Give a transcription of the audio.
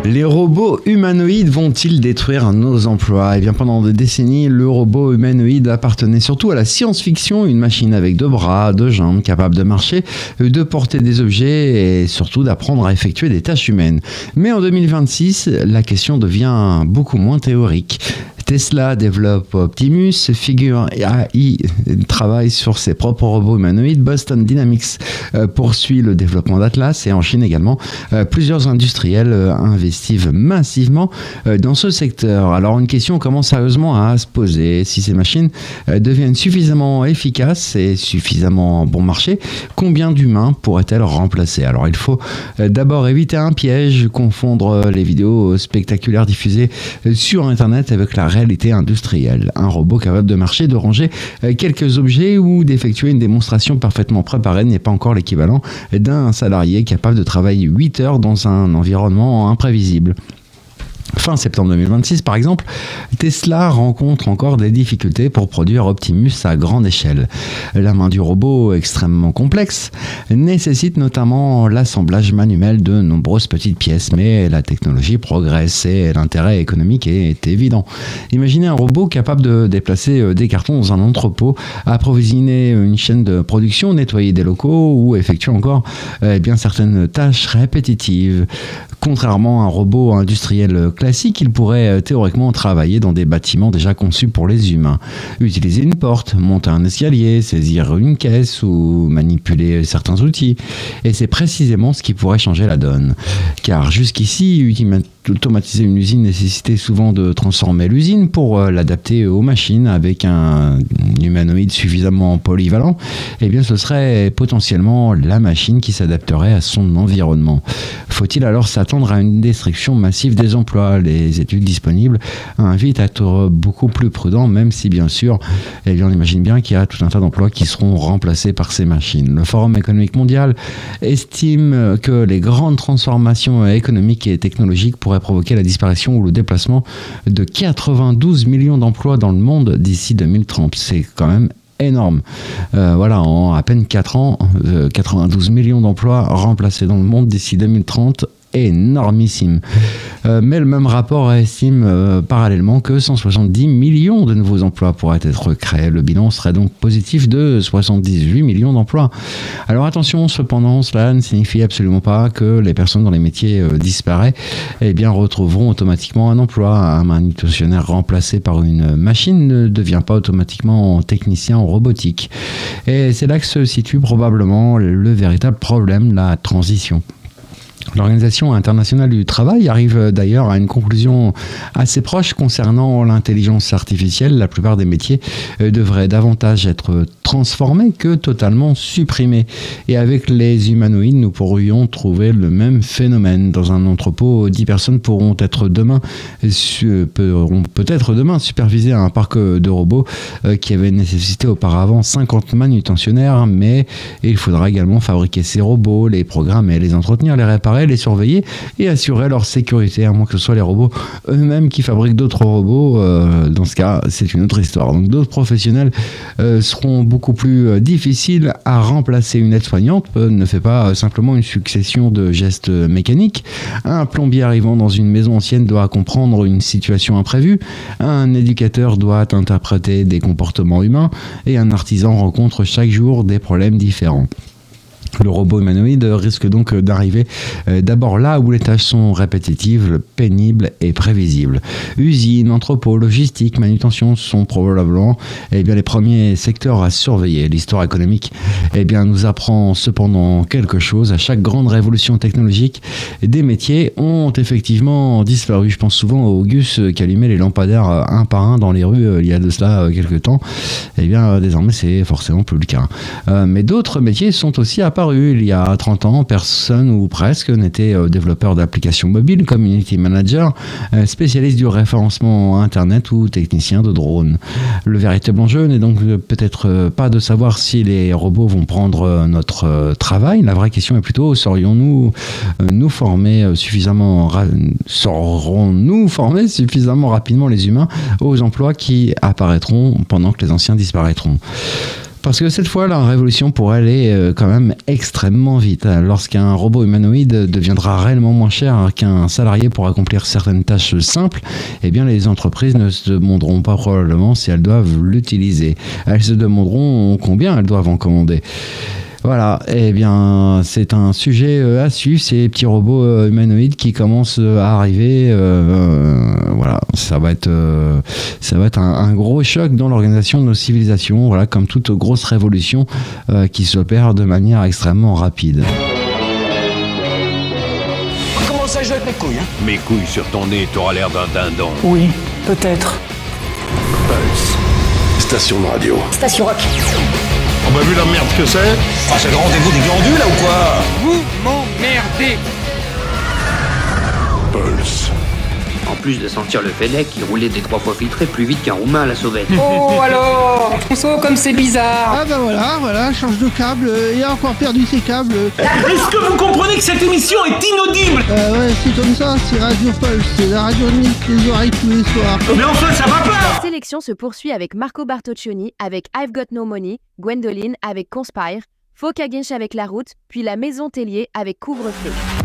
Les robots humanoïdes vont-ils détruire nos emplois ? Eh bien, pendant des décennies, le robot humanoïde appartenait surtout à la science-fiction, une machine avec 2 bras, 2 jambes, capable de marcher, de porter des objets et surtout d'apprendre à effectuer des tâches humaines. Mais en 2026, la question devient beaucoup moins théorique. Tesla développe Optimus, Figure AI travaille sur ses propres robots humanoïdes, Boston Dynamics poursuit le développement d'Atlas et en Chine également, plusieurs industriels investissent massivement dans ce secteur. Alors une question commence sérieusement à se poser. Si ces machines deviennent suffisamment efficaces et suffisamment bon marché, combien d'humains pourraient-elles remplacer ? Alors il faut d'abord éviter un piège, confondre les vidéos spectaculaires diffusées sur Internet avec la réalité industrielle. Un robot capable de marcher, de ranger quelques objets ou d'effectuer une démonstration parfaitement préparée n'est pas encore l'équivalent d'un salarié capable de travailler 8 heures dans un environnement imprévisible. Fin septembre 2026, par exemple, Tesla rencontre encore des difficultés pour produire Optimus à grande échelle. La main du robot, extrêmement complexe, nécessite notamment l'assemblage manuel de nombreuses petites pièces, mais la technologie progresse et l'intérêt économique est évident. Imaginez un robot capable de déplacer des cartons dans un entrepôt, approvisionner une chaîne de production, nettoyer des locaux ou effectuer encore certaines tâches répétitives. Contrairement à un robot industriel classique, il pourrait théoriquement travailler dans des bâtiments déjà conçus pour les humains. Utiliser une porte, monter un escalier, saisir une caisse ou manipuler certains outils. Et c'est précisément ce qui pourrait changer la donne. Car jusqu'ici, automatiser une usine nécessitait souvent de transformer l'usine pour l'adapter aux machines. Avec un humanoïde suffisamment polyvalent, eh bien ce serait potentiellement la machine qui s'adapterait à son environnement. Faut-il alors s'attendre à une destruction massive des emplois ? Les études disponibles invitent à être beaucoup plus prudent, même si bien sûr, on imagine bien qu'il y a tout un tas d'emplois qui seront remplacés par ces machines. Le Forum économique mondial estime que les grandes transformations économiques et technologiques pourraient provoquer la disparition ou le déplacement de 92 millions d'emplois dans le monde d'ici 2030. C'est quand même énorme. En à peine 4 ans, 92 millions d'emplois remplacés dans le monde d'ici 2030. Énormissime. Mais le même rapport estime parallèlement que 170 millions de nouveaux emplois pourraient être créés. Le bilan serait donc positif de 78 millions d'emplois. Alors attention, cependant, cela ne signifie absolument pas que les personnes dans les métiers disparaissent retrouveront automatiquement un emploi. Un manutentionnaire remplacé par une machine ne devient pas automatiquement technicien en robotique. Et c'est là que se situe probablement le véritable problème, la transition. L'Organisation internationale du travail arrive d'ailleurs à une conclusion assez proche concernant l'intelligence artificielle. La plupart des métiers devraient davantage être transformés que totalement supprimés. Et avec les humanoïdes, nous pourrions trouver le même phénomène. Dans un entrepôt, 10 personnes pourront peut-être demain superviser un parc de robots qui avait nécessité auparavant 50 manutentionnaires, mais il faudra également fabriquer ces robots, les programmer, les entretenir, les réparer, les surveiller et assurer leur sécurité, à moins que ce soit les robots eux-mêmes qui fabriquent d'autres robots. Dans ce cas, c'est une autre histoire. Donc d'autres professionnels seront beaucoup plus difficiles à remplacer. Une aide-soignante ne fait pas simplement une succession de gestes mécaniques. Un plombier arrivant dans une maison ancienne doit comprendre une situation imprévue. Un éducateur doit interpréter des comportements humains et un artisan rencontre chaque jour des problèmes différents. Le robot humanoïde risque donc d'arriver d'abord là où les tâches sont répétitives, pénibles et prévisibles. Usines, entrepôts, logistique, manutention sont probablement les premiers secteurs à surveiller. L'histoire économique nous apprend cependant quelque chose. À chaque grande révolution technologique, des métiers ont effectivement disparu. Je pense souvent aux Gus qui allumaient les lampadaires un par un dans les rues il y a de cela quelques temps. Désormais, c'est forcément plus le cas. Mais d'autres métiers sont aussi apparus. Il y a 30 ans, personne ou presque n'était développeur d'applications mobiles, community manager, spécialiste du référencement internet ou technicien de drone. Le véritable enjeu n'est donc peut-être pas de savoir si les robots vont prendre notre travail. La vraie question est plutôt, saurons-nous former suffisamment rapidement les humains aux emplois qui apparaîtront pendant que les anciens disparaîtront. Parce que cette fois, la révolution pourrait aller quand même extrêmement vite. Lorsqu'un robot humanoïde deviendra réellement moins cher qu'un salarié pour accomplir certaines tâches simples, eh bien les entreprises ne se demanderont pas probablement si elles doivent l'utiliser. Elles se demanderont combien elles doivent en commander. Voilà, eh bien, c'est un sujet à suivre, ces petits robots humanoïdes qui commencent à arriver. Voilà, ça va être un gros choc dans l'organisation de nos civilisations. Voilà, comme toute grosse révolution qui s'opère de manière extrêmement rapide. Comment ça, je vais avec mes couilles, hein? Mes couilles sur ton nez, t'auras l'air d'un dindon. Oui, peut-être. Pulse. Station de radio. Station rock. On m'a vu la merde que c'est. Ah, c'est le rendez-vous des glandules, là, ou quoi? Vous m'emmerdez. Pulse. En plus de sentir le Fennec, il roulait des 3 fois filtré plus vite qu'un roumain à la sauvette. Oh alors, François, comme c'est bizarre. Ah bah voilà, change de câble, il a encore perdu ses câbles. Est-ce que vous comprenez que cette émission est inaudible? Ouais, c'est comme ça, c'est Radio Pulse, c'est la radio unique des oreilles tous les soirs. Mais enfin, ça va pas! La sélection se poursuit avec Marco Bartoccioni avec I've Got No Money, Gwendoline avec Conspire, Faux Kagench avec La Route, puis La Maison Tellier avec Couvre-feu.